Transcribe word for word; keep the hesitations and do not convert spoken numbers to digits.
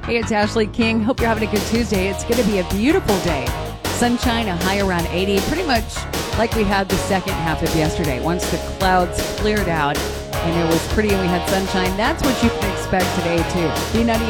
Hey, it's Ashley King. Hope you're having a good Tuesday. It's going to be a beautiful day. Sunshine, a high around eighty, pretty much like we had the second half of yesterday. Once the clouds cleared out and it was pretty and we had sunshine, that's what you can expect today, too. B ninety-eight